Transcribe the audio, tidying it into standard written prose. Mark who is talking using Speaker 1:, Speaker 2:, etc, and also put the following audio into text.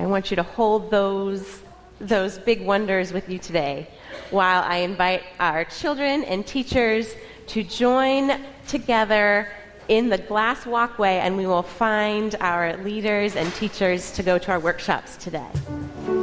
Speaker 1: I want you to hold those big wonders with you today while I invite our children and teachers to join together in the glass walkway, and we will find our leaders and teachers to go to our workshops today.